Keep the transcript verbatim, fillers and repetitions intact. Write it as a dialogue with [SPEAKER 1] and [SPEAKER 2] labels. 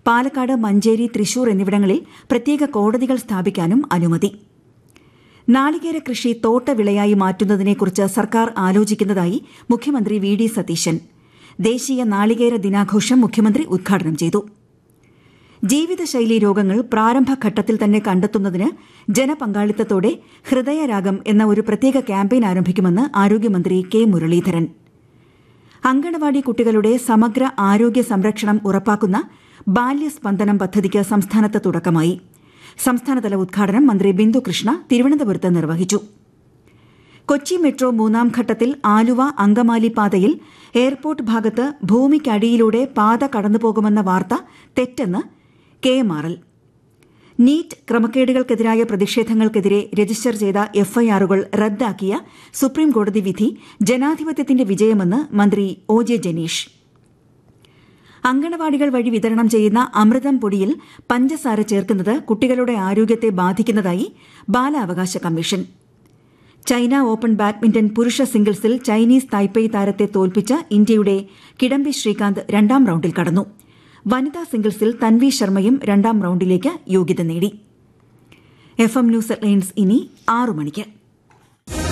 [SPEAKER 1] പാലക്കാട്, മഞ്ചേരി, തൃശൂർ എന്നിവിടങ്ങളിൽ പ്രത്യേക കോടതികൾ സ്ഥാപിക്കാനും അനുമതി. നാളികേര കൃഷി തോട്ടവിളയായി മാറ്റുന്നതിനെക്കുറിച്ച് സർക്കാർ ആലോചിക്കുന്നതായി മുഖ്യമന്ത്രി വി ഡി സതീശൻ. ദേശീയ നാളികേര ദിനാഘോഷം മുഖ്യമന്ത്രി ഉദ്ഘാടനം ചെയ്തു. ജീവിതശൈലീ രോഗങ്ങൾ പ്രാരംഭഘട്ടത്തിൽ തന്നെ കണ്ടെത്തുന്നതിന് ജനപങ്കാളിത്തത്തോടെ ഹൃദയരാഗം എന്ന ഒരു പ്രത്യേക ക്യാമ്പയിൻ ആരംഭിക്കുമെന്ന് ആരോഗ്യമന്ത്രി കെ മുരളീധരൻ. അങ്കണവാടി കുട്ടികളുടെ സമഗ്ര ആരോഗ്യ സംരക്ഷണം ഉറപ്പാക്കുന്ന ബാല്യസ്പന്ദനം പദ്ധതിക്ക് സംസ്ഥാനത്ത് തുടക്കമായി. സംസ്ഥാനതല ഉദ്ഘാടനം മന്ത്രി ബിന്ദു കൃഷ്ണ തിരുവനന്തപുരത്ത് നിർവഹിച്ചു. കൊച്ചി മെട്രോ മൂന്നാം ഘട്ടത്തിൽ ആലുവ അങ്കമാലി പാതയിൽ എയർപോർട്ട് ഭാഗത്ത് ഭൂമിക്കടിയിലൂടെ പാത കടന്നുപോകുമെന്ന വാർത്ത തെറ്റെന്ന് K M R L. NEET ക്രമക്കേടുകൾക്കെതിരായ പ്രതിഷേധങ്ങൾക്കെതിരെ register ചെയ്ത എഫ്ഐആറുകൾ റദ്ദാക്കിയ സുപ്രീംകോടതി വിധി ജനാധിപത്യത്തിന്റെ വിജയമെന്ന് മന്ത്രി ഒ ജെ ജനീഷ്. അങ്കണവാടികൾ വഴി വിതരണം ചെയ്യുന്ന അമൃതം പൊടിയിൽ പഞ്ചസാര ചേർക്കുന്നത് കുട്ടികളുടെ ആരോഗ്യത്തെ ബാധിക്കുന്നതായി ബാലാവകാശ കമ്മീഷൻ. ചൈന ഓപ്പൺ ബാഡ്മിന്റൺ പുരുഷ സിംഗിൾസിൽ ചൈനീസ് തായ്പേയ് താരത്തെ തോൽപ്പിച്ച ഇന്ത്യയുടെ കിഡംബി ശ്രീകാന്ത് രണ്ടാം റൌണ്ടിൽ കടന്നു. വനിതാ സിംഗിൾസിൽ തൻവി ശർമ്മയും രണ്ടാം റൌണ്ടിലേക്ക് യോഗ്യത നേടി. എഫ് എം ന്യൂസ് ലൈൻസ് ഇനി ആറു മണിക്ക്.